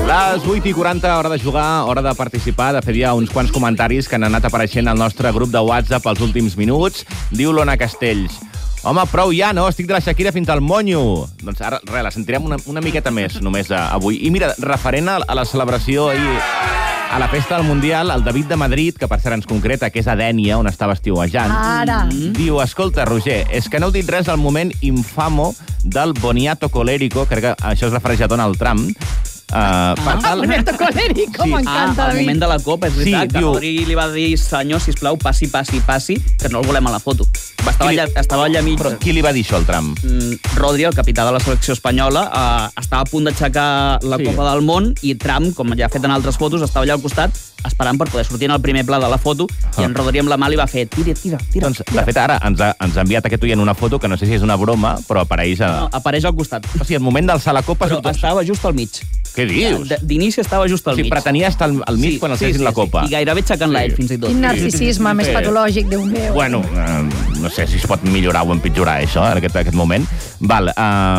Les 8:40, hora de jugar, hora de participar, de fer ja uns quants comentaris que han anat apareixent al nostre grup de WhatsApp els últims minuts. Diu l'Ona Castells: home, prou ja, no? Estic de la Shakira fins al monyo. Doncs ara, res, la sentirem una miqueta més, només avui. I mira, referent a la celebració ahir a la festa del Mundial, el David de Madrid, que per cert ens concreta que és a Dénia, on estava estiuejant, diu: escolta, Roger, és que no heu dit res al moment infamo del boniato colérico, crec que això es refereix a Donald Trump. Boniato colérico, m'encanta. Al moment de la Copa, és veritat, que Rodri li va dir: senyor, sisplau, passi, que no el volem a la foto. Estava allà mig. Però qui li va dir això al Trump? Rodri, el capità de la selecció espanyola, estava a punt d'aixecar la Copa del Món i Trump, com ja ha fet en altres fotos, estava allà al costat esperant per poder sortir en el primer pla de la foto i en Rodri amb la mà li va fer tira. Doncs, de fet, ara ens ha enviat aquest oient una foto que no sé si és una broma, però apareix apareix al costat. O sigui, al moment d'alçar la copa... Però estava just al mig. Què dius? D'inici estava just al mig. Sí, pretenia estar al mig quan alcessin la copa. I gairebé aixecant-la ell, fins i tot. Quin narcisisme més patològic, Déu meu. Bueno, no sé si es pot millorar o empitjorar, això, en aquest moment. Val,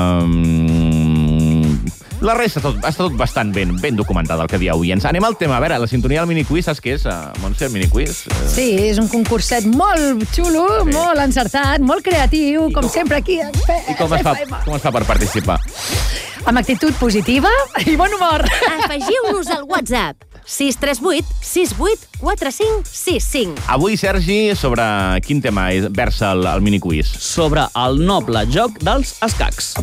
la resta està tot bastant ben documentada, el que dieu oients. Anem al tema. A veure, la sintonia del miniquiz, saps què és, Montse, el miniquiz? Sí, és un concurset molt xulo, molt encertat, molt creatiu, com sempre aquí. I com es fa per participar? Amb actitud positiva i bon humor. Afegiu-nos al WhatsApp 638 68 45 65. Avui, Sergi, sobre quin tema versa el miniquiz? Sobre el noble joc dels escacs.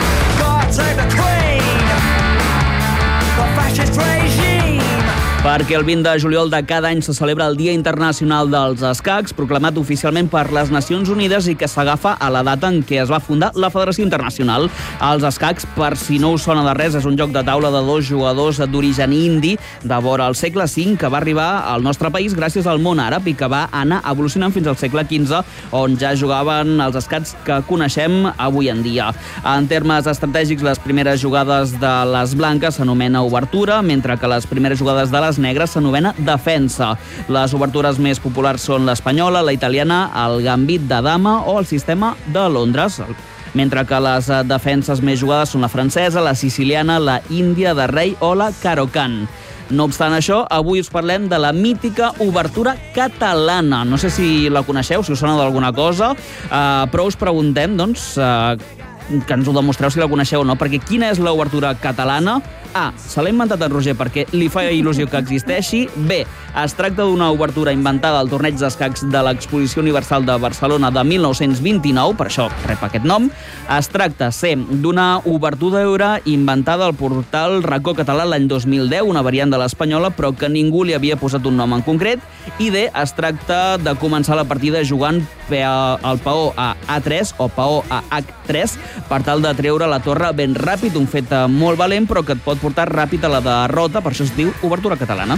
Perquè el 20 de juliol de cada any se celebra el Dia Internacional dels Escacs, proclamat oficialment per les Nacions Unides i que s'agafa a la data en què es va fundar la Federació Internacional. Els escacs, per si no us sona de res, és un joc de taula de 2 jugadors d'origen indi de vora al segle V que va arribar al nostre país gràcies al món àrab i que va anar evolucionant fins al segle XV, on ja jugaven els escacs que coneixem avui en dia. En termes estratègics, les primeres jugades de les blanques s'anomena obertura, mentre que les primeres jugades de les negres s'anomena defensa. Les obertures més populars són l'espanyola, la italiana, el gambit de dama o el sistema de Londres, mentre que les defenses més jugades són la francesa, la siciliana, la índia de rei o la Caro-Kann. No obstant això, avui us parlem de la mítica obertura catalana. No sé si la coneixeu, si us sona d'alguna cosa, però us preguntem, doncs, que ens ho demostreu si la coneixeu o no, perquè quina és l'obertura catalana? A. Se l'ha inventat en Roger perquè li fa il·lusió que existeixi. B. Es tracta d'una obertura inventada al torneig d'escacs de l'Exposició Universal de Barcelona de 1929, per això rep aquest nom. Es tracta, C, d'una obertura inventada al portal Racó Català l'any 2010, una variant de l'espanyola, però que ningú li havia posat un nom en concret. I D. Es tracta de començar la partida jugant el peó a A3 o peó a H3 per tal de treure la torre ben ràpid, un fet molt valent, però que et pot portar ràpid a la derrota, per això es diu obertura catalana.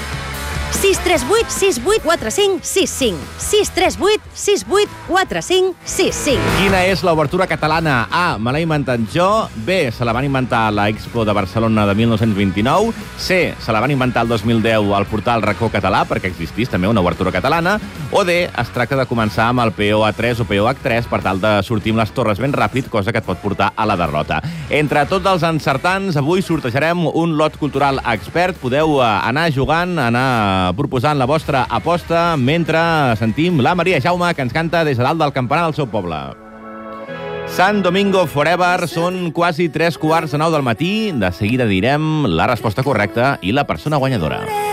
638 68 45 65. 638 68 45 65. Quina és l'obertura catalana? A. Me l'he inventat jo. B. Se la van inventar a l'Expo de Barcelona de 1929. C. Se la van inventar el 2010 al portal Racó Català, perquè existís també una obertura catalana. O D. Es tracta de començar amb el peó A3 o peó H3 per tal de sortir amb les torres ben ràpid, cosa que et pot portar a la derrota. Entre tots els encertants, avui sortejarem un lot cultural expert. Podeu anar jugant, anar proposant la vostra aposta mentre sentim la Maria Jaume, que ens canta des de dalt del campanar del seu poble. Sant Domingo Forever, són quasi 3:15 del matí. De seguida direm la resposta correcta i la persona guanyadora.